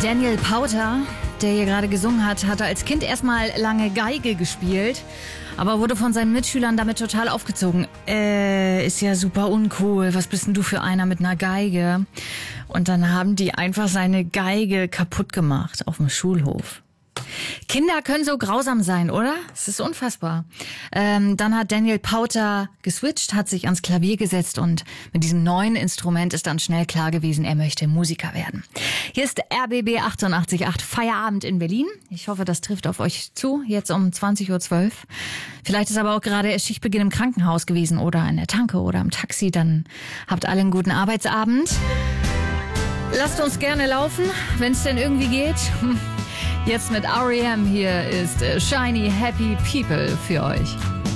Daniel Powter, der hier gerade gesungen hat, hatte als Kind erstmal lange Geige gespielt, aber wurde von seinen Mitschülern damit total aufgezogen. Ist ja super uncool, was bist denn du für einer mit einer Geige? Und dann haben die einfach seine Geige kaputt gemacht auf dem Schulhof. Kinder können so grausam sein, oder? Es ist unfassbar. Dann hat Daniel Powter geswitcht, hat sich ans Klavier gesetzt und mit diesem neuen Instrument ist dann schnell klar gewesen, er möchte Musiker werden. Hier ist RBB 88.8 Feierabend in Berlin. Ich hoffe, das trifft auf euch zu, jetzt um 20.12 Uhr. Vielleicht ist aber auch gerade Schichtbeginn im Krankenhaus gewesen oder in der Tanke oder im Taxi. Dann habt alle einen guten Arbeitsabend. Lasst uns gerne laufen, wenn es denn irgendwie geht. Jetzt mit R.E.M. hier ist Shiny Happy People für euch.